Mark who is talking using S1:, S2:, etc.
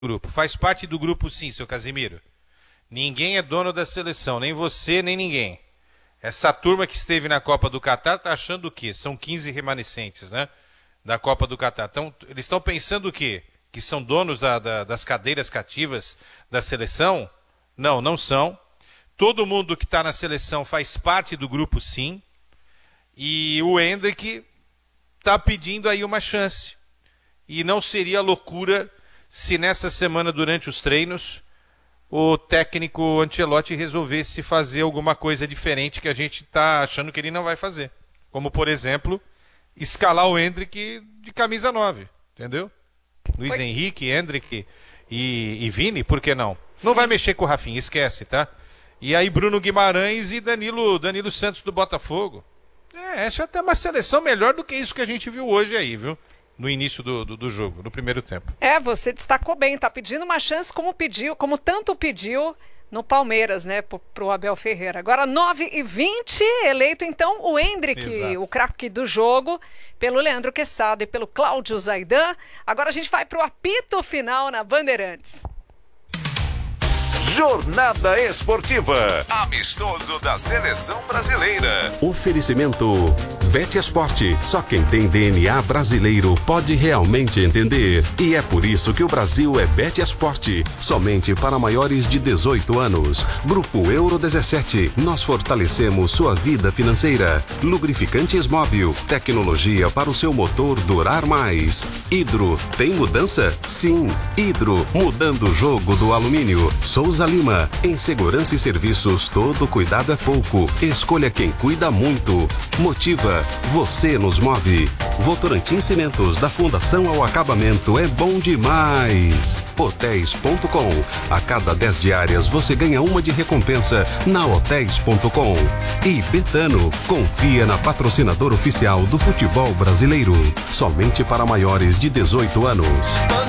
S1: grupo. Faz parte do grupo sim, seu Casimiro. Ninguém é dono da seleção, nem você, nem ninguém. Essa turma que esteve na Copa do Catar está achando o quê? São 15 remanescentes, né? Da Copa do Catar. Então, eles estão pensando o quê? Que são donos das cadeiras cativas da seleção? Não, não são. Todo mundo que está na seleção faz parte do grupo sim. E o Endrick está pedindo aí uma chance. E não seria loucura se nessa semana, durante os treinos, o técnico Ancelotti resolvesse fazer alguma coisa diferente que a gente está achando que ele não vai fazer. Como, por exemplo, escalar o Endrick de camisa 9, entendeu? Luiz Henrique, Endrick e Vini, por que não? Sim. Não vai mexer com o Rafinha, esquece, tá? E aí Bruno Guimarães e Danilo Santos do Botafogo. Essa é até uma seleção melhor do que isso que a gente viu hoje aí, viu? No início do jogo, no primeiro tempo.
S2: Você destacou bem, tá pedindo uma chance como tanto pediu no Palmeiras, né, pro Abel Ferreira. Agora 9h20, eleito então o Endrick, o craque do jogo, pelo Leandro Quesada e pelo Cláudio Zaidan. Agora a gente vai pro apito final na Bandeirantes.
S3: Jornada Esportiva. Amistoso da Seleção Brasileira.
S4: Oferecimento Bet Esporte. Só quem tem DNA brasileiro pode realmente entender. E é por isso que o Brasil é Bet Esporte. Somente para maiores de 18 anos. Grupo Euro 17. Nós fortalecemos sua vida financeira. Lubrificantes Móvel. Tecnologia para o seu motor durar mais. Hidro. Tem mudança? Sim. Hidro. Mudando o jogo do alumínio. Souza Lima, em segurança e serviços, todo cuidado é pouco. Escolha quem cuida muito. Motiva, você nos move. Votorantim Cimentos, da fundação ao acabamento, é bom demais. Hotéis.com, a cada 10 diárias você ganha uma de recompensa na Hotéis.com. E Betano, confia na patrocinadora oficial do futebol brasileiro. Somente para maiores de 18 anos.